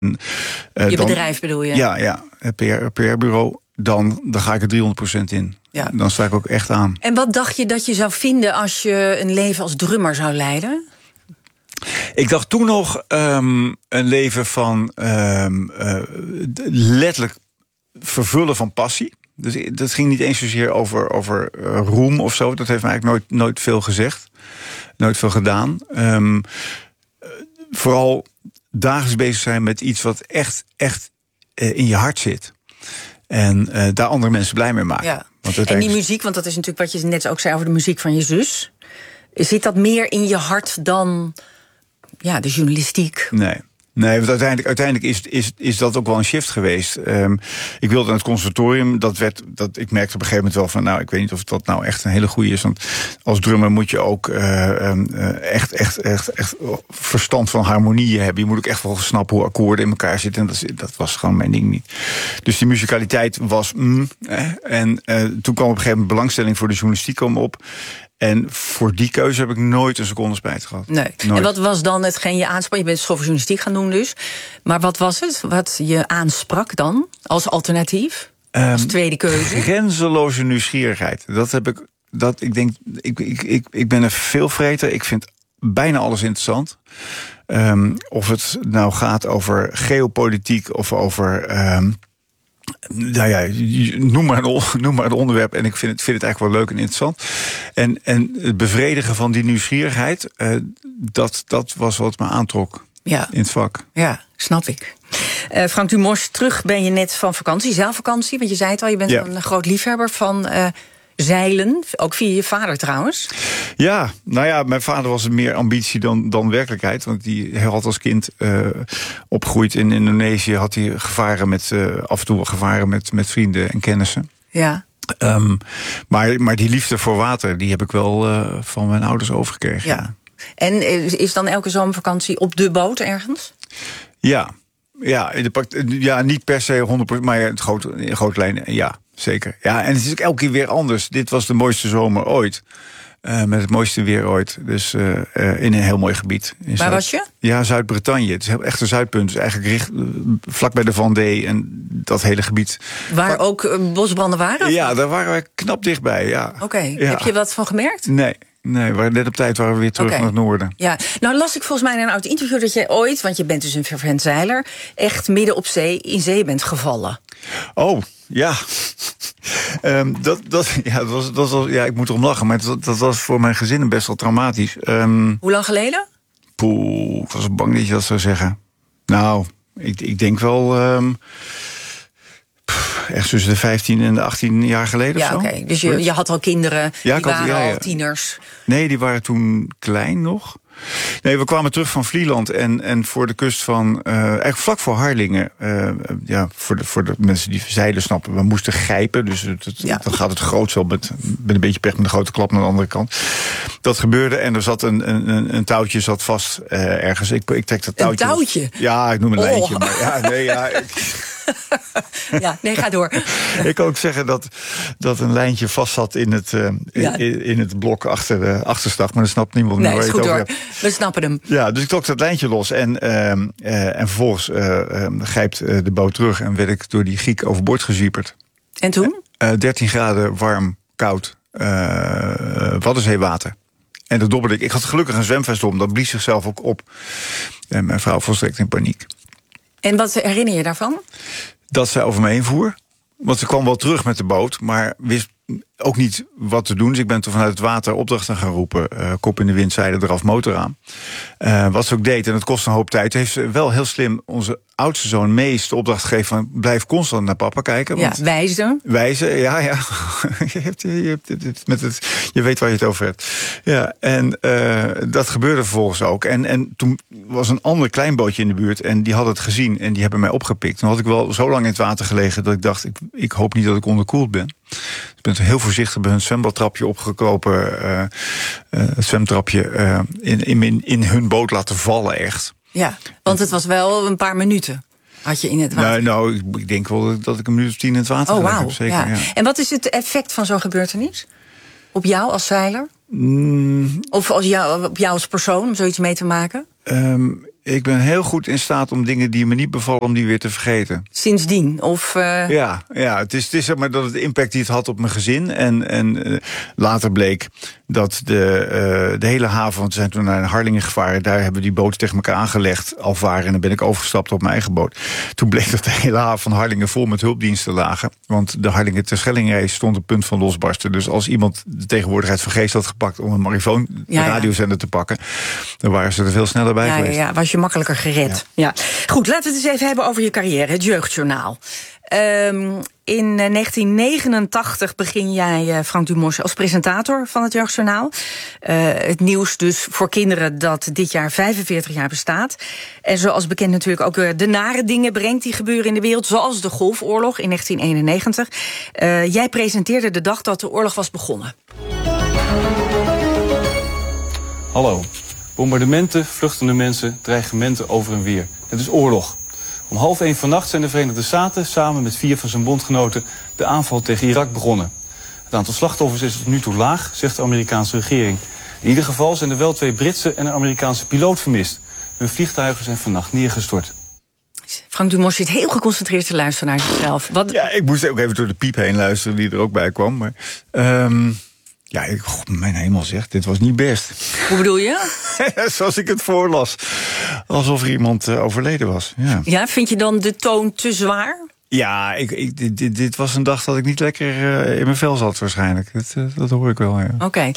Je bedrijf bedoel je? Ja, het PR-bureau. Dan ga ik er 300% in. Ja. Dan sta ik ook echt aan. En wat dacht je dat je zou vinden als je een leven als drummer zou leiden? Ik dacht toen nog een leven van letterlijk vervullen van passie. Dus dat ging niet eens zozeer over roem of zo. Dat heeft me eigenlijk nooit veel gezegd. Nooit veel gedaan. Vooral dagelijks bezig zijn met iets wat echt in je hart zit. En daar andere mensen blij mee maken. Ja. En die muziek, want dat is natuurlijk wat je net ook zei over de muziek van je zus. Zit dat meer in je hart dan de journalistiek? Nee, want uiteindelijk is dat ook wel een shift geweest. Ik wilde naar het conservatorium. Ik merkte op een gegeven moment wel van, ik weet niet of dat nou echt een hele goede is. Want als drummer moet je ook echt verstand van harmonieën hebben. Je moet ook echt wel snappen hoe akkoorden in elkaar zitten. En dat was gewoon mijn ding niet. Dus die musicaliteit was En toen kwam op een gegeven moment belangstelling voor de journalistiek op. En voor die keuze heb ik nooit een seconde spijt gehad. Nee. Nooit. En wat was dan hetgeen je aansprak? Je bent school voor journalistiek gaan doen dus. Maar wat was het wat je aansprak dan als alternatief? Als tweede keuze? Grenzeloze nieuwsgierigheid. Ik ben een veelvreter. Ik vind bijna alles interessant. Of het nou gaat over geopolitiek of over noem maar het onderwerp. En ik vind het eigenlijk wel leuk en interessant. En het bevredigen van die nieuwsgierigheid, dat was wat me aantrok in het vak. Ja, snap ik. Frank Dumos, terug ben je net van vakantie, zelfvakantie. Want je zei het al, je bent een groot liefhebber van zeilen. Ook via je vader trouwens. Ja, mijn vader was meer ambitie dan werkelijkheid. Want hij had als kind opgegroeid in Indonesië. Had hij af en toe gevaren met vrienden en kennissen. Ja. Maar die liefde voor water, die heb ik wel van mijn ouders overgekregen. Ja. En is dan elke zomervakantie op de boot ergens? Ja, niet per se 100%, maar in grote lijnen, ja. Zeker. Ja, en het is ook elke keer weer anders. Dit was de mooiste zomer ooit. Met het mooiste weer ooit. Dus in een heel mooi gebied. Waar was je? Ja, Zuid-Bretagne. Het is echt een zuidpunt. Dus eigenlijk vlak bij de Vendée en dat hele gebied. Waar ook bosbranden waren? Ja, daar waren we knap dichtbij, ja. Oké. Heb je wat van gemerkt? Nee, net op tijd waren we weer terug naar het noorden. Ja, nou las ik volgens mij in een oud interview dat je ooit, want je bent dus een fervent zeiler, echt midden op zee in zee bent gevallen. Oh, ja. Ik moet erom lachen, maar dat was voor mijn gezin best wel traumatisch. Hoe lang geleden? Ik was bang dat je dat zou zeggen. Nou, ik denk wel echt tussen de 15 en de 18 jaar geleden of zo. Oké. Dus je had al kinderen, die waren al tieners. Nee, die waren toen klein nog. Nee, we kwamen terug van Vlieland en voor de kust van eigenlijk vlak voor Harlingen. Voor de mensen die zeilen snappen, we moesten grijpen. Dus dan gaat het groot zo met een beetje pech met een grote klap naar de andere kant. Dat gebeurde en er zat een touwtje zat vast ergens. Ik trek dat touwtje. Een touwtje? Ja, ik noem een lijntje. Maar ja, ga door. Ik kan ook zeggen dat een lijntje vast zat in het blok achter de achterstag. Maar dat snapt niemand meer waar je het over hebt. We snappen hem. Ja, dus ik trok dat lijntje los. En vervolgens grijpt de boot terug. En werd ik door die Griek overboord gezieperd. En toen? 13 graden warm, koud. Waddenzeewater. En dat dobberde ik. Ik had gelukkig een zwemvest om. Dat blies zichzelf ook op. En mijn vrouw volstrekt in paniek. En wat herinner je daarvan? Dat zij over me heen voer. Want ze kwam wel terug met de boot, maar wist ook niet wat te doen. Dus ik ben toen vanuit het water opdrachten gaan roepen. Kop in de wind, zeilen eraf, motor aan. Wat ze ook deed, en het kost een hoop tijd, heeft ze wel heel slim onze oudste zoon Mees de opdracht gegeven van blijf constant naar papa kijken. Want wijzen, ja. Je weet waar je het over hebt. Ja, en dat gebeurde vervolgens ook. En toen was een ander klein bootje in de buurt en die hadden het gezien en die hebben mij opgepikt. Toen had ik wel zo lang in het water gelegen dat ik dacht, ik hoop niet dat ik onderkoeld ben. Ik ben heel voorzichtig bij hun zwembadtrapje opgekropen. Het zwemtrapje in hun boot laten vallen, echt. Ja, want het was wel een paar minuten. Had je in het water? Nou, ik denk wel dat ik een minuut of 10 in het water heb. Zeker, ja. En wat is het effect van zo'n gebeurtenis? Op jou als zeiler? Of op jou als persoon, om zoiets mee te maken? Ik ben heel goed in staat om dingen die me niet bevallen, om die weer te vergeten. Sindsdien? Of, Ja, het is zeg maar dat het impact die het had op mijn gezin. En later bleek dat de hele haven, want we zijn toen naar Harlingen gevaren, daar hebben we die boten tegen elkaar aangelegd, al varen, en dan ben ik overgestapt op mijn eigen boot. Toen bleek dat de hele haven van Harlingen vol met hulpdiensten lagen. Want de Harlingen-Terschelling-race stond op punt van losbarsten. Dus als iemand de tegenwoordigheid van Geest had gepakt om een marifoon radiozender te pakken, dan waren ze er veel sneller bij geweest. Ja, was je makkelijker gered. Ja. Goed, laten we het eens even hebben over je carrière, het Jeugdjournaal. In 1989 begin jij, Frank Dumos, als presentator van het Jeugdjournaal. Het nieuws dus voor kinderen dat dit jaar 45 jaar bestaat. En zoals bekend natuurlijk ook de nare dingen brengt die gebeuren in de wereld, zoals de Golfoorlog in 1991. Jij presenteerde de dag dat de oorlog was begonnen. Hallo. Bombardementen, vluchtende mensen, dreigementen over en weer. Het is oorlog. Om 12:30 vannacht zijn de Verenigde Staten samen met 4 van zijn bondgenoten de aanval tegen Irak begonnen. Het aantal slachtoffers is tot nu toe laag, zegt de Amerikaanse regering. In ieder geval zijn er wel 2 Britse en een Amerikaanse piloot vermist. Hun vliegtuigen zijn vannacht neergestort. Frank Dumos zit heel geconcentreerd te luisteren naar zichzelf. Ja, ik moest ook even door de piep heen luisteren die er ook bij kwam. Maar, mijn hemel zegt, dit was niet best. Hoe bedoel je? Zoals ik het voorlas. Alsof er iemand overleden was. Ja, vind je dan de toon te zwaar? Ja, dit was een dag dat ik niet lekker in mijn vel zat waarschijnlijk. Dat hoor ik wel, ja. Oké.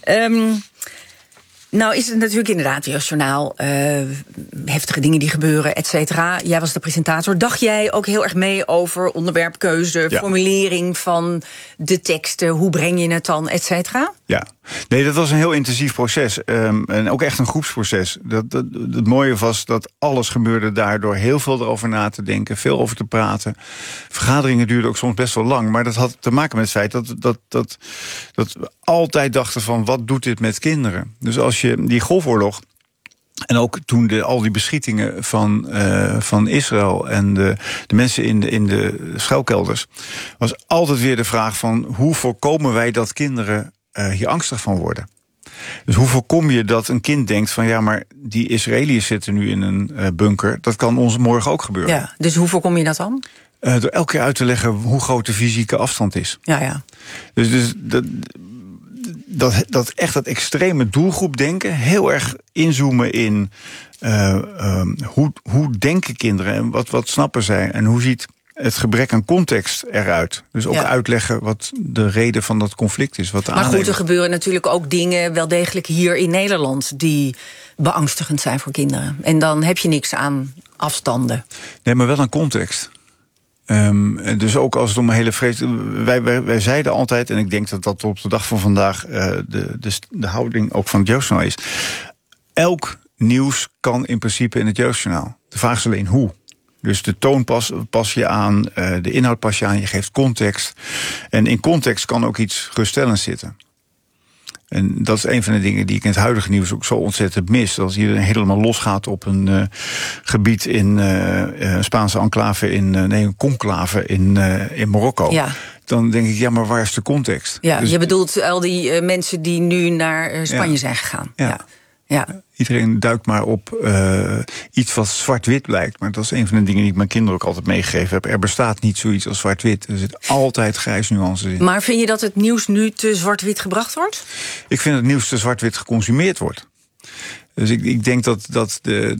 Nou is het natuurlijk inderdaad Jeugdjournaal, heftige dingen die gebeuren, et cetera. Jij was de presentator. Dacht jij ook heel erg mee over onderwerpkeuze, formulering van de teksten, hoe breng je het dan, et cetera? Ja, nee, dat was een heel intensief proces. En ook echt een groepsproces. Het mooie was dat alles gebeurde daardoor. Heel veel erover na te denken, veel over te praten. Vergaderingen duurden ook soms best wel lang. Maar dat had te maken met het feit dat we altijd dachten van, wat doet dit met kinderen? Dus als je die Golfoorlog, en ook toen al die beschietingen van Israël en de mensen in de schuilkelders, was altijd weer de vraag van, hoe voorkomen wij dat kinderen hier angstig van worden? Dus hoe voorkom je dat een kind denkt van, ja, maar die Israëliërs zitten nu in een bunker, dat kan ons morgen ook gebeuren. Ja, dus hoe voorkom je dat dan? Door elke keer uit te leggen hoe groot de fysieke afstand is. Ja. Dus dat echt dat extreme doelgroepdenken, heel erg inzoomen in hoe denken kinderen en wat snappen zij en hoe ziet het gebrek aan context eruit. Dus ook uitleggen wat de reden van dat conflict is. Maar goed, er gebeuren natuurlijk ook dingen wel degelijk hier in Nederland die beangstigend zijn voor kinderen. En dan heb je niks aan afstanden. Nee, maar wel aan context. Dus ook als het om een hele vrees. Wij zeiden altijd, en ik denk dat dat op de dag van vandaag de houding ook van het Jeugdjournaal is. Elk nieuws kan in principe in het Jeugdjournaal. De vraag is alleen hoe. Dus de toon pas je aan, de inhoud pas je aan, je geeft context. En in context kan ook iets geruststellends zitten. En dat is een van de dingen die ik in het huidige nieuws ook zo ontzettend mis. Als je helemaal losgaat op een gebied in Spaanse enclave, een conclave in Marokko. Ja. Dan denk ik, ja, maar waar is de context? Ja, dus je bedoelt al die mensen die nu naar Spanje zijn gegaan. Ja. Iedereen duikt maar op iets wat zwart-wit lijkt. Maar dat is een van de dingen die ik mijn kinderen ook altijd meegegeven heb. Er bestaat niet zoiets als zwart-wit. Er zit altijd grijze nuances in. Maar vind je dat het nieuws nu te zwart-wit gebracht wordt? Ik vind dat het nieuws te zwart-wit geconsumeerd wordt. Dus ik denk dat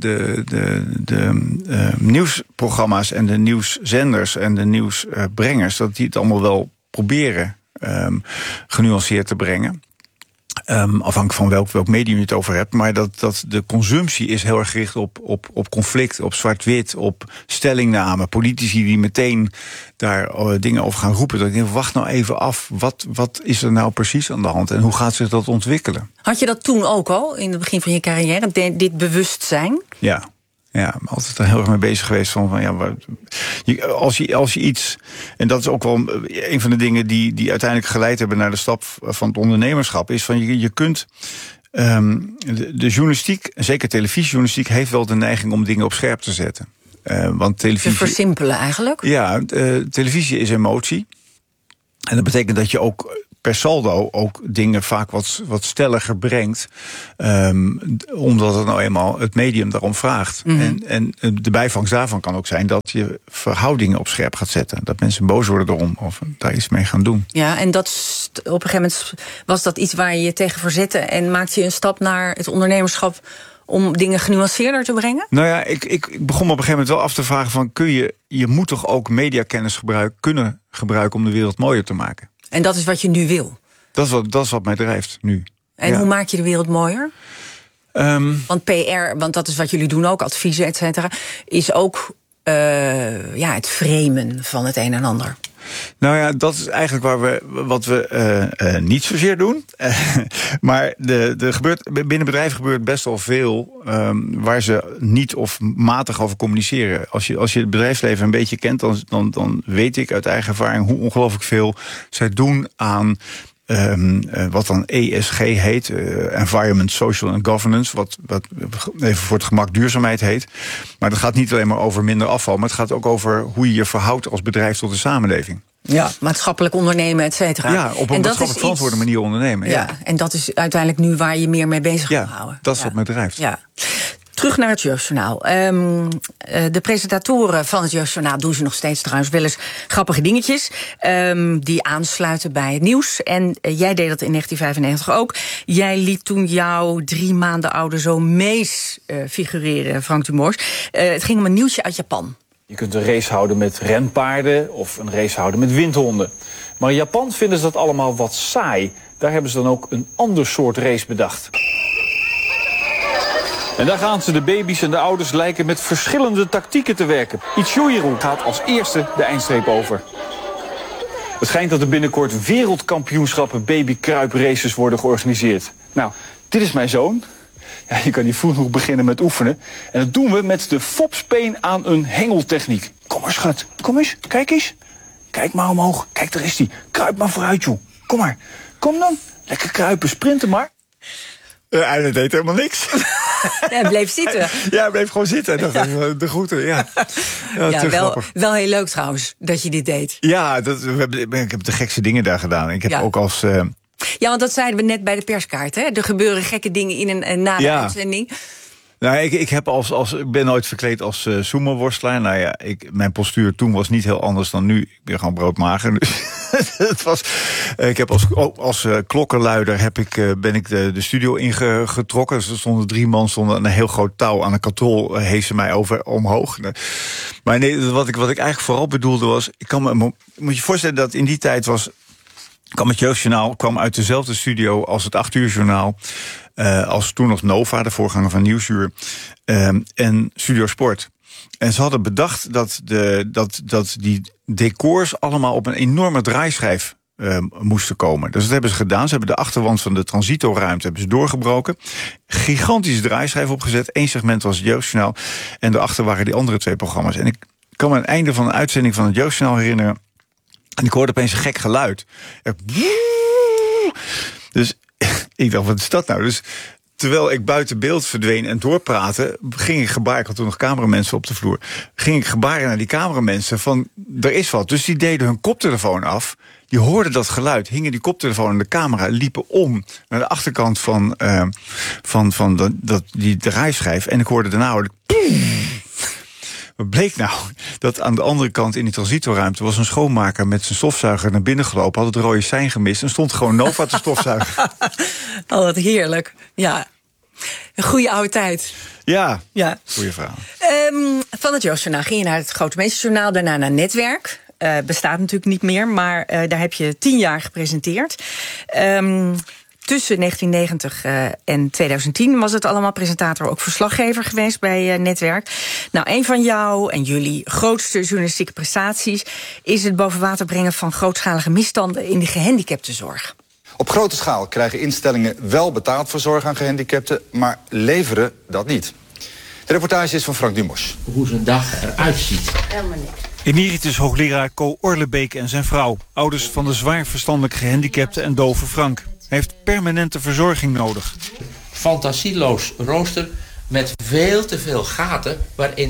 de nieuwsprogramma's en de nieuwszenders en de nieuwsbrengers, dat die het allemaal wel proberen genuanceerd te brengen. Afhankelijk van welk medium je het over hebt. Maar dat de consumptie is heel erg gericht op conflict, op zwart-wit, op stellingname. Politici die meteen daar dingen over gaan roepen. Dat ik denk, wacht nou even af. Wat is er nou precies aan de hand? En hoe gaat zich dat ontwikkelen? Had je dat toen ook al, in het begin van je carrière? Dit bewustzijn? Ja. Ja, altijd er heel erg mee bezig geweest van als je iets, en dat is ook wel een van de dingen die uiteindelijk geleid hebben naar de stap van het ondernemerschap, is van je kunt de journalistiek, zeker televisiejournalistiek, heeft wel de neiging om dingen op scherp te zetten. Want televisie, te versimpelen eigenlijk? Ja, televisie is emotie. En dat betekent dat je ook per saldo ook dingen vaak wat stelliger brengt. Omdat het nou eenmaal het medium daarom vraagt. Mm-hmm. En de bijvangst daarvan kan ook zijn dat je verhoudingen op scherp gaat zetten. Dat mensen boos worden erom of daar iets mee gaan doen. Ja, en dat op een gegeven moment was dat iets waar je je tegen verzette en maakte je een stap naar het ondernemerschap om dingen genuanceerder te brengen? Nou ja, ik begon me op een gegeven moment wel af te vragen van je moet toch ook mediakennis kunnen gebruiken om de wereld mooier te maken. En dat is wat je nu wil? Dat is wat mij drijft nu. En hoe maak je de wereld mooier? Want PR, want dat is wat jullie doen ook, adviezen, et cetera, is ook het framen van het een en ander. Nou ja, dat is eigenlijk wat we niet zozeer doen. Maar binnen bedrijven gebeurt best wel veel waar ze niet of matig over communiceren. Als je het bedrijfsleven een beetje kent, dan weet ik uit eigen ervaring hoe ongelooflijk veel zij doen aan wat dan ESG heet, Environment, Social and Governance, wat even voor het gemak duurzaamheid heet. Maar dat gaat niet alleen maar over minder afval, maar het gaat ook over hoe je je verhoudt als bedrijf tot de samenleving. Ja, maatschappelijk ondernemen, et cetera. Ja, op een maatschappelijk verantwoorde manier ondernemen. Ja, en dat is uiteindelijk nu waar je meer mee bezig wil houden. Dat is wat mij drijft. Ja. Terug naar het Jeugdjournaal. De presentatoren van het Jeugdjournaal doen ze nog steeds trouwens wel eens grappige dingetjes die aansluiten bij het nieuws. En jij deed dat in 1995 ook. Jij liet toen jouw 3 maanden oude zoon Mees figureren, Frank Dumors. Het ging om een nieuwtje uit Japan. Je kunt een race houden met renpaarden of een race houden met windhonden. Maar in Japan vinden ze dat allemaal wat saai. Daar hebben ze dan ook een ander soort race bedacht. En daar gaan ze, de baby's en de ouders lijken met verschillende tactieken te werken. Ichiro gaat als eerste de eindstreep over. Het schijnt dat er binnenkort wereldkampioenschappen babykruipraces worden georganiseerd. Nou, dit is mijn zoon. Ja, je kan niet vroeg genoeg beginnen met oefenen. En dat doen we met de fopspeen aan een hengeltechniek. Kom maar, schat. Kom eens. Kijk eens. Kijk maar omhoog. Kijk, daar is hij. Kruip maar vooruit, joh. Kom maar. Kom dan. Lekker kruipen. Sprinten maar. Hij deed helemaal niks. Ja, hij bleef zitten. Ja, hij bleef gewoon zitten. Dat de groeten, ja. Wel heel leuk trouwens, dat je dit deed. Ja, ik heb de gekste dingen daar gedaan. Ik heb ook als... Ja, want dat zeiden we net bij de perskaart, hè? Er gebeuren gekke dingen in en na de uitzending. Nou, ik ben nooit verkleed als sumo-worstelaar. Nou ja, mijn postuur toen was niet heel anders dan nu. Ik ben gewoon broodmager. Dus ik heb als klokkenluider ben ik de studio ingetrokken. Dus er stonden 3 man aan een heel groot touw aan een katrol, heesen mij omhoog. Maar nee, wat ik eigenlijk vooral bedoelde was, moet je voorstellen dat in die tijd het Jeugdjournaal kwam uit dezelfde studio als het 8 uur journaal. Als toen nog Nova, de voorganger van Nieuwsuur. En Studio Sport. En ze hadden bedacht dat die decors allemaal op een enorme draaischijf moesten komen. Dus dat hebben ze gedaan. Ze hebben de achterwand van de transitoruimte doorgebroken. Gigantische draaischijf opgezet. 1 segment was het Jeugdjournaal. En daarachter waren die andere 2 programma's. En ik kan me aan het einde van een uitzending van het Jeugdjournaal herinneren. En ik hoorde opeens een gek geluid. Dus ik dacht, wat is dat nou? Dus terwijl ik buiten beeld verdween en doorpraatte, ging ik gebaren, ik had toen nog cameramensen op de vloer, ging ik gebaren naar die cameramensen van, er is wat. Dus die deden hun koptelefoon af, die hoorden dat geluid, hingen die koptelefoon aan de camera, liepen om naar de achterkant van die draaischijf en ik hoorde daarna Wat bleek nou? Dat aan de andere kant in die transitorruimte was een schoonmaker met zijn stofzuiger naar binnen gelopen, had het rode sein gemist en stond gewoon Nova te stofzuigen. Oh, wat heerlijk. Ja, een goede oude tijd. Ja. Goeie verhaal. Van het Jeugdjournaal ging je naar het Grote Meestersjournaal, daarna naar Netwerk. Bestaat natuurlijk niet meer, maar daar heb je 10 jaar gepresenteerd. Tussen 1990 en 2010 was het allemaal presentator, ook verslaggever geweest bij Netwerk. Nou, een van jou en jullie grootste journalistieke prestaties is het boven water brengen van grootschalige misstanden in de gehandicaptenzorg. Op grote schaal krijgen instellingen wel betaald voor zorg aan gehandicapten, maar leveren dat niet. De reportage is van Frank Dumors. Hoe zijn dag eruit ziet. Helemaal niks. Emeritus hoogleraar Co Orlebeke en zijn vrouw, ouders van de zwaar verstandelijk gehandicapte en dove Frank. Hij heeft permanente verzorging nodig. Fantasieloos rooster met veel te veel gaten waarin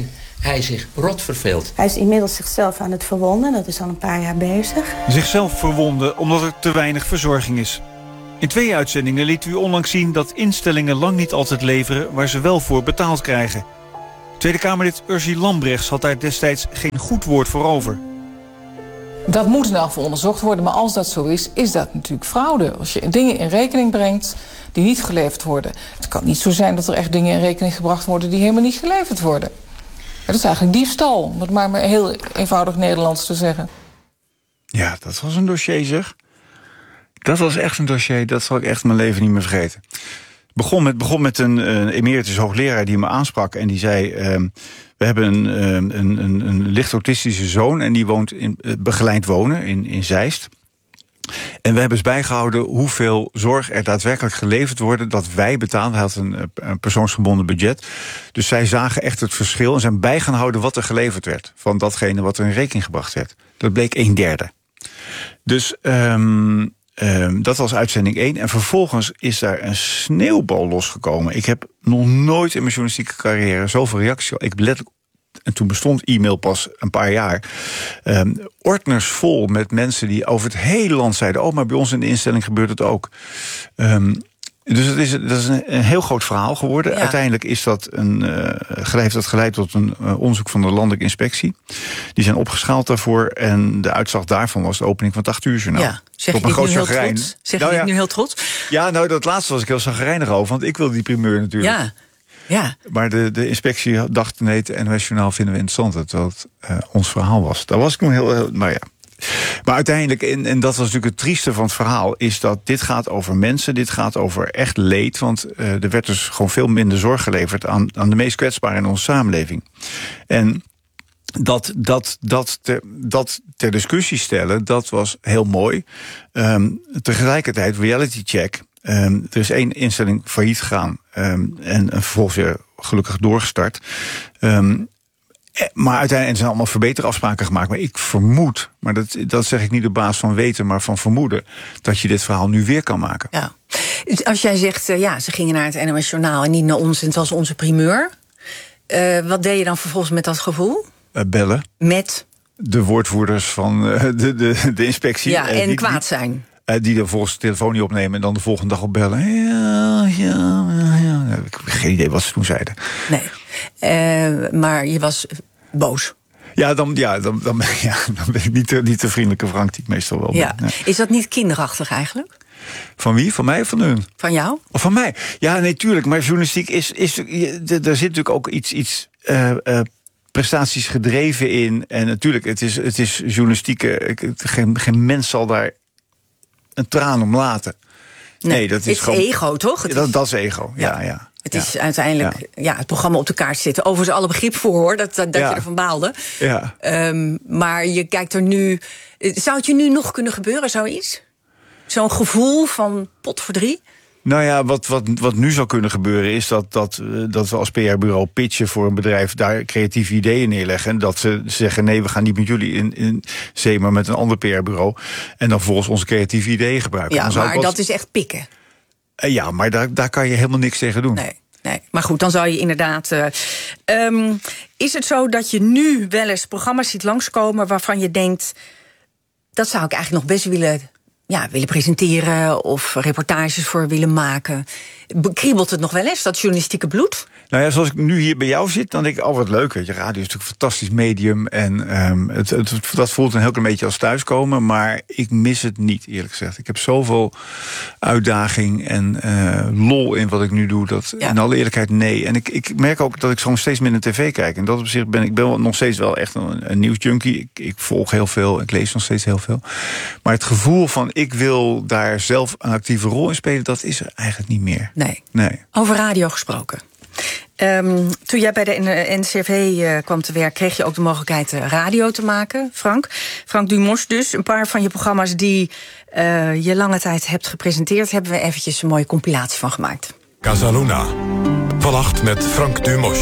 hij zich rot verveelt. Hij is inmiddels zichzelf aan het verwonden. Dat is al een paar jaar bezig. Zichzelf verwonden omdat er te weinig verzorging is. In 2 uitzendingen liet u onlangs zien dat instellingen lang niet altijd leveren waar ze wel voor betaald krijgen. Tweede Kamerlid Ursie Lambrechts had daar destijds geen goed woord voor over. Dat moet in elk geval onderzocht worden, maar als dat zo is dat natuurlijk fraude. Als je dingen in rekening brengt die niet geleverd worden. Het kan niet zo zijn dat er echt dingen in rekening gebracht worden die helemaal niet geleverd worden. Dat is eigenlijk diefstal, om het maar heel eenvoudig Nederlands te zeggen. Ja, dat was een dossier, zeg. Dat was echt een dossier, dat zal ik echt mijn leven niet meer vergeten. Begon met een emeritus hoogleraar die me aansprak en die zei... we hebben een licht autistische zoon en die woont begeleid wonen in Zeist. En we hebben eens bijgehouden hoeveel zorg er daadwerkelijk geleverd wordt dat wij betalen. Hij had een persoonsgebonden budget. Dus zij zagen echt het verschil en zijn bij gaan houden wat er geleverd werd van datgene wat er in rekening gebracht werd. Dat bleek 1/3. Dus dat was uitzending 1. En vervolgens is daar een sneeuwbal losgekomen. Ik heb nog nooit in mijn journalistieke carrière zoveel reacties gehad. Ik heb letterlijk, en toen bestond e-mail pas een paar jaar, ordners vol met mensen die over het hele land zeiden... oh, maar bij ons in de instelling gebeurt het ook. Dus dat is een heel groot verhaal geworden. Ja. Uiteindelijk is dat heeft dat geleid tot een onderzoek van de Landelijke Inspectie. Die zijn opgeschaald daarvoor. En de uitslag daarvan was de opening van het 8 uur journaal. Ja. Zeg je dit nu heel trots? Zeg je dit nu heel trots? Ja, nou, dat laatste was ik heel chagrijnig over. Want ik wilde die primeur natuurlijk. Ja. Maar de inspectie dacht, nee, het NOS Journaal vinden we interessant. Terwijl het ons verhaal was. Daar was ik nog heel... Maar ja. Maar uiteindelijk, en dat was natuurlijk het trieste van het verhaal... is dat dit gaat over mensen, dit gaat over echt leed. Want er werd dus gewoon veel minder zorg geleverd... aan de meest kwetsbaren in onze samenleving. En dat ter discussie stellen, dat was heel mooi. Tegelijkertijd, reality check... er is 1 instelling failliet gegaan... en vervolgens weer gelukkig doorgestart... Maar uiteindelijk zijn allemaal verbeterafspraken gemaakt. Maar ik vermoed, maar dat zeg ik niet op basis van weten... maar van vermoeden, dat je dit verhaal nu weer kan maken. Ja. Als jij zegt, ze gingen naar het NOS Journaal en niet naar ons... en het was onze primeur. Wat deed je dan vervolgens met dat gevoel? Bellen. Met? De woordvoerders van de inspectie. Ja, en kwaad zijn. Die dan volgens de telefoon niet opnemen... en dan de volgende dag opbellen. Ja. Ik heb geen idee wat ze toen zeiden. Nee, maar je was boos. Ja, dan ben ik niet de vriendelijke Frank die ik meestal wel ben. Ja. Is dat niet kinderachtig eigenlijk? Van wie? Van mij of van hun? Van jou? Of van mij? Ja, nee, tuurlijk. Maar journalistiek er zit natuurlijk ook iets prestaties gedreven in. En natuurlijk, het is journalistieke... Geen mens zal daar een traan om laten. Nee, dat is het gewoon ego, toch? Dat is ego, ja. Het is uiteindelijk het programma op de kaart zetten. Overigens alle begrip voor, hoor, dat je ervan baalde. Ja. Maar je kijkt er nu... Zou het je nu nog kunnen gebeuren, zoiets? Zo'n gevoel van potverdrie? Nou ja, wat nu zou kunnen gebeuren is dat we als PR-bureau pitchen voor een bedrijf, daar creatieve ideeën neerleggen. En dat ze zeggen, nee, we gaan niet met jullie in zee, maar met een ander PR-bureau. En dan volgens onze creatieve ideeën gebruiken. Ja, maar dat is echt pikken. Ja, maar daar kan je helemaal niks tegen doen. Nee. Maar goed, dan zou je inderdaad... is het zo dat je nu wel eens programma's ziet langskomen waarvan je denkt, dat zou ik eigenlijk nog best willen presenteren of reportages voor willen maken? Kriebelt het nog wel eens, dat journalistieke bloed? Nou ja, zoals ik nu hier bij jou zit, dan denk ik, wat leuk. Je radio is natuurlijk een fantastisch medium. En dat voelt een heel klein beetje als thuiskomen. Maar ik mis het niet, eerlijk gezegd. Ik heb zoveel uitdaging en lol in wat ik nu doe. Dat in alle eerlijkheid nee. En ik merk ook dat ik zo steeds minder tv kijk. En dat op zich ben ik nog steeds wel echt een nieuwsjunkie. Ik volg heel veel, ik lees nog steeds heel veel. Maar het gevoel van ik wil daar zelf een actieve rol in spelen, dat is er eigenlijk niet meer. Nee. Over radio gesproken. Toen jij bij de NCRV kwam te werk, kreeg je ook de mogelijkheid radio te maken, Frank. Frank Dumos dus. Een paar van je programma's die je lange tijd hebt gepresenteerd, hebben we eventjes een mooie compilatie van gemaakt. Casaluna. Vannacht met Frank Dumos.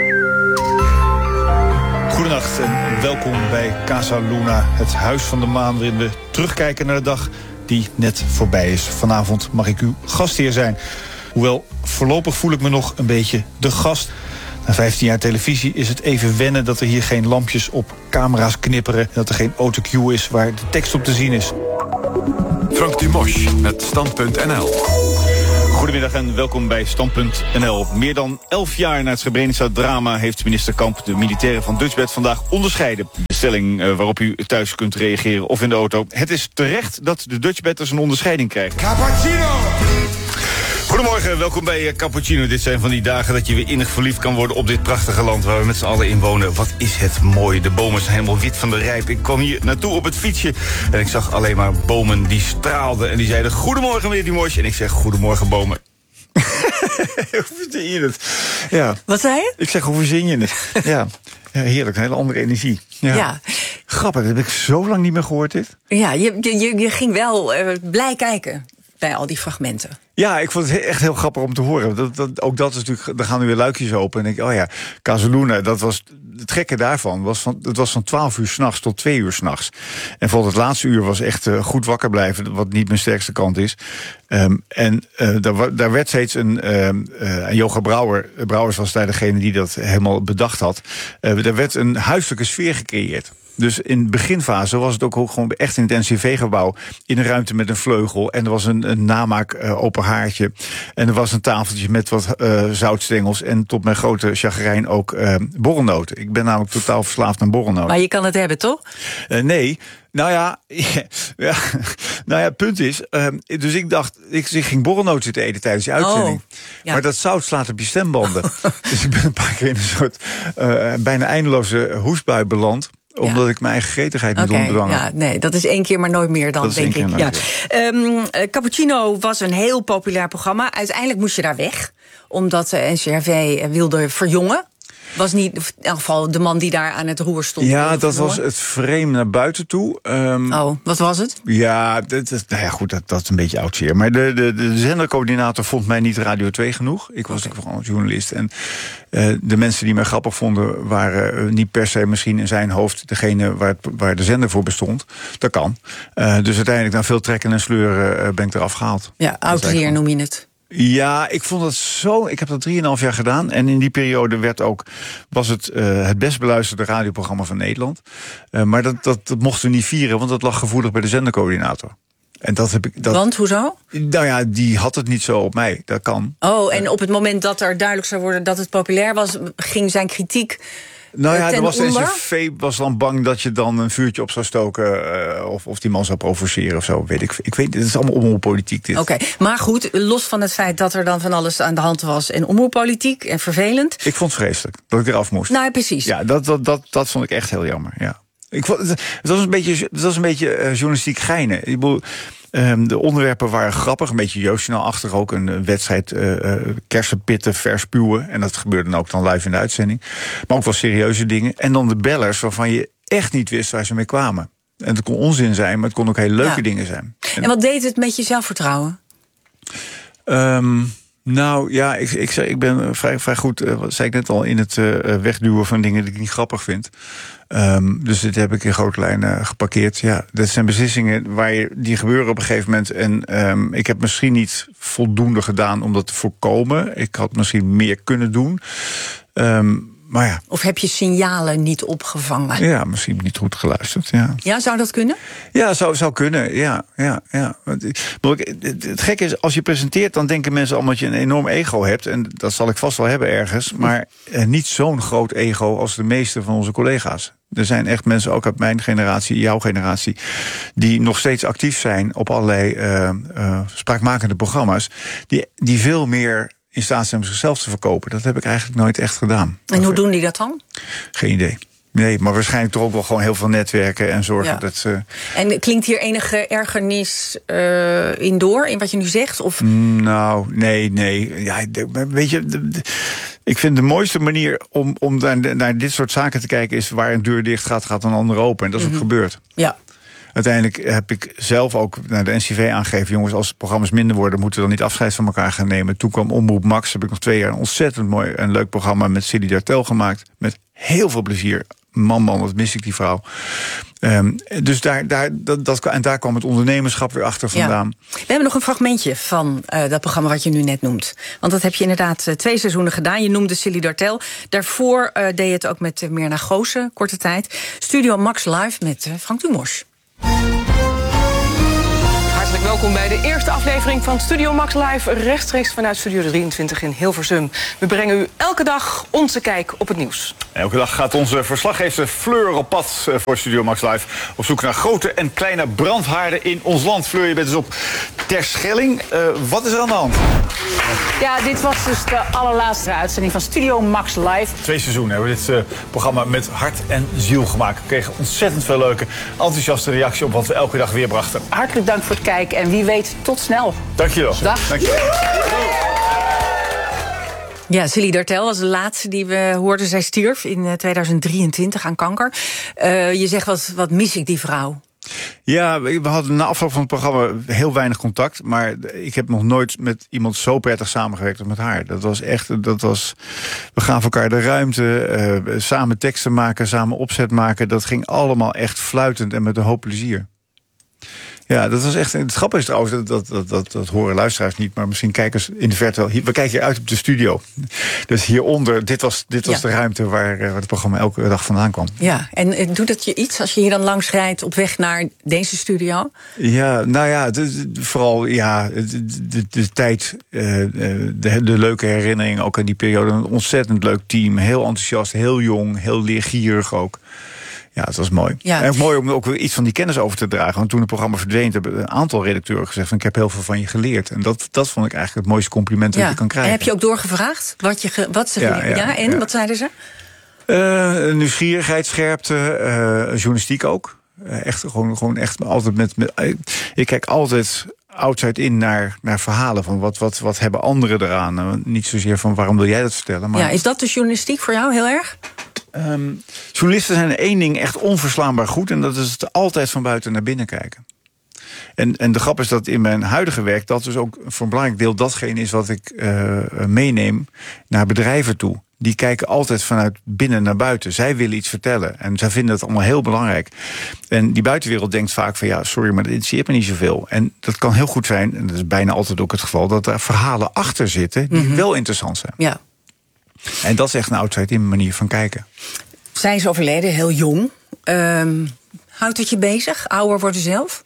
Goedenacht en welkom bij Casaluna, het huis van de maan, waarin we terugkijken naar de dag die net voorbij is. Vanavond mag ik uw gastheer zijn. Hoewel, voorlopig voel ik me nog een beetje de gast. Na 15 jaar televisie is het even wennen dat er hier geen lampjes op camera's knipperen, dat er geen autocue is waar de tekst op te zien is. Frank Dumos met Stand.nl. Goedemiddag en welkom bij Stand.nl. Meer dan 11 jaar na het Srebrenica-drama heeft minister Kamp de militairen van Dutchbed vandaag onderscheiden. De stelling waarop u thuis kunt reageren of in de auto. Het is terecht dat de Dutchbedders een onderscheiding krijgen. Cappuccino! Goedemorgen, welkom bij Cappuccino. Dit zijn van die dagen dat je weer innig verliefd kan worden op dit prachtige land waar we met z'n allen in wonen. Wat is het mooi. De bomen zijn helemaal wit van de rijp. Ik kwam hier naartoe op het fietsje en ik zag alleen maar bomen die straalden. En die zeiden, goedemorgen meneer Dumos. En ik zeg, goedemorgen bomen. Hoe verzin je het? Ja. Wat zei je? Ik zeg, hoe verzin je het? Ja. Ja, heerlijk, een hele andere energie. Ja. Grappig, dat heb ik zo lang niet meer gehoord dit. Ja, je ging wel blij kijken bij al die fragmenten. Ja, ik vond het echt heel grappig om te horen. Ook dat is natuurlijk, daar gaan nu weer luikjes open. En ik denk, oh ja, Casaluna, dat was het gekke daarvan. Het was van 12 uur 's nachts tot 2 uur 's nachts. En bijvoorbeeld het laatste uur was echt goed wakker blijven, wat niet mijn sterkste kant is. Daar werd steeds Joga Brouwers was daar degene die dat helemaal bedacht had. Er werd een huiselijke sfeer gecreëerd. Dus in de beginfase was het ook gewoon echt in het NCV-gebouw in een ruimte met een vleugel. En er was een namaak open haartje. En er was een tafeltje met wat zoutstengels. En tot mijn grote chagrijn ook borrelnoten. Ik ben namelijk totaal verslaafd aan borrelnoten. Maar je kan het hebben, toch? Nee. Nou ja, punt is, dus ik dacht, ik ging borrelnoten zitten eten tijdens die uitzending. Ja. Maar dat zout slaat op je stembanden. Dus ik ben een paar keer in een soort bijna eindeloze hoestbui beland. Omdat ik mijn eigen gretigheid niet onderdwangen. Ja, nee, dat is 1 keer maar nooit meer dan, denk ik. Ja. Cappuccino was een heel populair programma. Uiteindelijk moest je daar weg, omdat de NCRV wilde verjongen. Was niet in elk geval de man die daar aan het roer stond. Ja, dat was het frame naar buiten toe. Wat was het? Ja, dat is een beetje oud zeer. Maar de zendercoördinator vond mij niet Radio 2 genoeg. Ik was ook gewoon journalist. En de mensen die mij grappig vonden waren niet per se misschien in zijn hoofd degene waar de zender voor bestond. Dat kan. Dus uiteindelijk na veel trekken en sleuren ben ik eraf gehaald. Ja, oud zeer noem je het. Ja, ik vond het zo. Ik heb dat 3,5 jaar gedaan. En in die periode was het best beluisterde radioprogramma van Nederland. Maar dat mochten we niet vieren, want dat lag gevoelig bij de zendercoördinator. En Want, hoezo? Nou ja, die had het niet zo op mij. Dat kan. Oh, en op het moment dat er duidelijk zou worden dat het populair was, ging zijn kritiek. Nou ja, de NCV was dan bang dat je dan een vuurtje op zou stoken. Of die man zou provoceren of zo. Ik weet, het is allemaal omroeppolitiek dit. Oké, maar goed, los van het feit dat er dan van alles aan de hand was en omroeppolitiek en vervelend. Ik vond het vreselijk dat ik eraf moest. Nou, precies. Ja, dat vond ik echt heel jammer, ja. Het was een beetje journalistiek geinen. Ik bedoel, de onderwerpen waren grappig, een beetje jeugdjournaalachtig ook. Een wedstrijd kersenpitten verspuwen. En dat gebeurde dan ook live in de uitzending. Maar ook wel serieuze dingen. En dan de bellers waarvan je echt niet wist waar ze mee kwamen. En het kon onzin zijn, maar het kon ook hele leuke dingen zijn. En wat deed het met je zelfvertrouwen? Nou ja, ik ben vrij goed, wat zei ik net al, in het wegduwen van dingen die ik niet grappig vind. Dus dit heb ik in grote lijnen geparkeerd. Ja, dat zijn beslissingen die gebeuren op een gegeven moment. En ik heb misschien niet voldoende gedaan om dat te voorkomen. Ik had misschien meer kunnen doen. Maar ja. Of heb je signalen niet opgevangen? Ja, misschien niet goed geluisterd. Ja, ja, zou dat kunnen? Ja, zou kunnen. Ja. Het gekke is, als je presenteert, dan denken mensen allemaal dat je een enorm ego hebt. En dat zal ik vast wel hebben ergens. Maar niet zo'n groot ego als de meeste van onze collega's. Er zijn echt mensen, ook uit mijn generatie, jouw generatie, die nog steeds actief zijn op allerlei spraakmakende programma's. Die veel meer in staat zijn om zichzelf te verkopen. Dat heb ik eigenlijk nooit echt gedaan. En hoe doen die dat dan? Geen idee. Nee, maar waarschijnlijk toch ook wel gewoon heel veel netwerken en zorgen dat ze. En klinkt hier enige ergernis in door, in wat je nu zegt? Of? Nou, nee. Ja, weet je, ik vind de mooiste manier om naar dit soort zaken te kijken is waar een deur dicht gaat een ander open. En dat is ook gebeurd. Ja. Uiteindelijk heb ik zelf ook naar de NCV aangegeven, jongens, als programma's minder worden, moeten we dan niet afscheid van elkaar gaan nemen. Toen kwam Omroep Max, heb ik nog 2 jaar een ontzettend mooi en leuk programma met Silly Dartel gemaakt. Met heel veel plezier. man, wat mis ik die vrouw. Dus daar kwam het ondernemerschap weer achter vandaan. Ja. We hebben nog een fragmentje van dat programma wat je nu net noemt. Want dat heb je inderdaad 2 seizoenen gedaan. Je noemde Silly Dartel. Daarvoor deed je het ook met Myrna Goossen, korte tijd. Studio Max Live met Frank Dumos. Hartelijk welkom bij de eerste aflevering van Studio Max Live, rechtstreeks vanuit Studio 23 in Hilversum. We brengen u elke dag onze kijk op het nieuws. Elke dag gaat onze verslaggever Fleur op pad voor Studio Max Live, op zoek naar grote en kleine brandhaarden in ons land. Fleur, je bent dus op Terschelling. Wat is er aan de hand? Ja, dit was dus de allerlaatste uitzending van Studio Max Live. 2 seizoenen hebben we dit programma met hart en ziel gemaakt. We kregen ontzettend veel leuke, enthousiaste reactie op wat we elke dag weer brachten. Hartelijk dank voor het kijken en wie weet tot snel. Dankjewel. Dag. Dankjewel. Ja, Silly Dartel was de laatste die we hoorden. Zij stierf in 2023 aan kanker. Je zegt, wat mis ik die vrouw? Ja, we hadden na afloop van het programma heel weinig contact. Maar ik heb nog nooit met iemand zo prettig samengewerkt als met haar. We gaven elkaar de ruimte, samen teksten maken, samen opzet maken. Dat ging allemaal echt fluitend en met een hoop plezier. Ja, dat was echt. Het grappige is trouwens, dat horen luisteraars niet, maar misschien kijkers in de verte wel. We kijken hier uit op de studio. Dus hieronder, dit was de ruimte waar het programma elke dag vandaan kwam. Ja, en doet het je iets als je hier dan langs rijdt op weg naar deze studio? Ja, nou ja, vooral de tijd, de leuke herinneringen ook aan die periode. Een ontzettend leuk team, heel enthousiast, heel jong, heel leergierig ook. Ja, het was mooi. Ja. En ook mooi om ook weer iets van die kennis over te dragen. Want toen het programma verdween, hebben een aantal redacteuren gezegd van ik heb heel veel van je geleerd. En dat vond ik eigenlijk het mooiste compliment dat je kan krijgen. En heb je ook doorgevraagd wat ze geleerd? En wat zeiden ze? Nieuwsgierigheid, scherpte, journalistiek ook. Echt gewoon echt altijd met ik kijk altijd outside in naar verhalen van wat hebben anderen eraan. Niet zozeer van waarom wil jij dat vertellen. Maar is dat de journalistiek voor jou heel erg? Journalisten zijn één ding echt onverslaanbaar goed, en dat is het altijd van buiten naar binnen kijken. En de grap is dat in mijn huidige werk dat dus ook voor een belangrijk deel datgene is wat ik meeneem naar bedrijven toe. Die kijken altijd vanuit binnen naar buiten. Zij willen iets vertellen en zij vinden het allemaal heel belangrijk. En die buitenwereld denkt vaak van ja, sorry, maar dat interesseert me niet zoveel. En dat kan heel goed zijn, en dat is bijna altijd ook het geval, dat er verhalen achter zitten die wel interessant zijn. Ja. En dat is echt een outside-in manier van kijken. Zij is overleden, heel jong. Houdt het je bezig? Ouder worden zelf?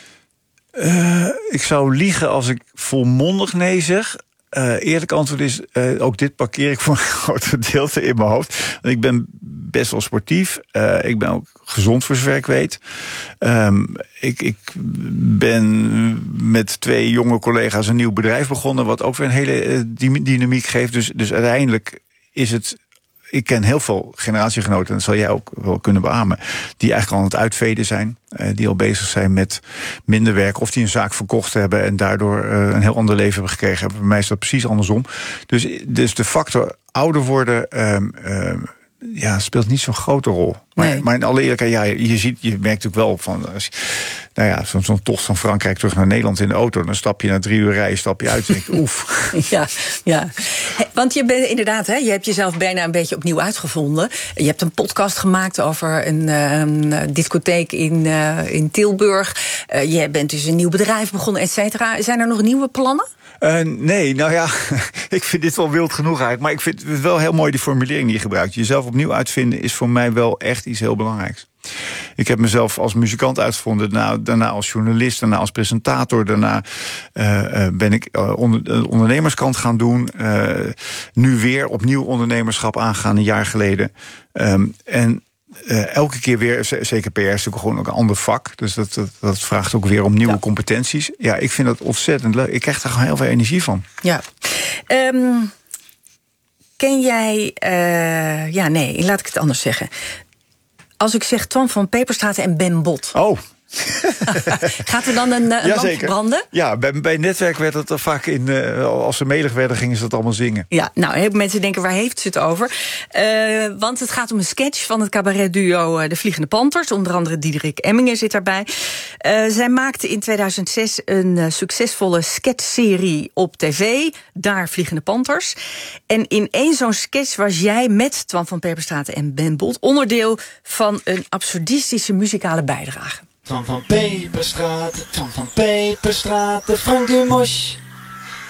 Ik zou liegen als ik volmondig nee zeg. Eerlijk antwoord is, ook dit parkeer ik voor een groot gedeelte in mijn hoofd. Ik ben best wel sportief. Ik ben ook gezond voor zover ik weet. Ik ben met 2 jonge collega's een nieuw bedrijf begonnen, wat ook weer een hele dynamiek geeft. Dus uiteindelijk is het. Ik ken heel veel generatiegenoten, en dat zal jij ook wel kunnen beamen, die eigenlijk al aan het uitveden zijn. Die al bezig zijn met minder werk, of die een zaak verkocht hebben en daardoor een heel ander leven hebben gekregen. Bij mij is dat precies andersom. Dus de factor ouder worden speelt niet zo'n grote rol. Maar in alle eerlijkheid, je merkt natuurlijk wel van, zo'n tocht van Frankrijk terug naar Nederland in de auto, dan stap je na 3 uur rijden, stap je uit en denk je, oef. Ja. Want je bent inderdaad, je hebt jezelf bijna een beetje opnieuw uitgevonden. Je hebt een podcast gemaakt over een discotheek in Tilburg. Je bent dus een nieuw bedrijf begonnen, et cetera. Zijn er nog nieuwe plannen? Nee, nou ja, ik vind dit wel wild genoeg eigenlijk. Maar ik vind het wel heel mooi die formulering die je gebruikt. Jezelf opnieuw uitvinden is voor mij wel echt iets heel belangrijks. Ik heb mezelf als muzikant uitgevonden, daarna als journalist, daarna als presentator. Daarna ben ik de ondernemerskant gaan doen. Nu weer opnieuw ondernemerschap aangaan, een jaar geleden. Elke keer weer, zeker PR is natuurlijk gewoon ook een ander vak. Dus dat vraagt ook weer om nieuwe competenties. Ja, ik vind dat ontzettend leuk. Ik krijg daar gewoon heel veel energie van. Ja. Ken jij... laat ik het anders zeggen. Als ik zeg Twan van Peperstraat en Ben Bot. Oh, Gaat er dan een lamp branden? Ja, bij Netwerk werd het er vaak als ze melig werden, gingen ze dat allemaal zingen. Ja, nou, heel veel mensen denken, waar heeft ze het over? Want het gaat om een sketch van het cabaretduo De Vliegende Panthers. Onder andere Diederik Emmingen zit daarbij. Zij maakte in 2006 een succesvolle sketchserie op tv. Daar Vliegende Panthers. En in één zo'n sketch was jij met Twan van Peperstraten en Ben Bolt onderdeel van een absurdistische muzikale bijdrage. Twan van Peperstraten, Frank Dumos.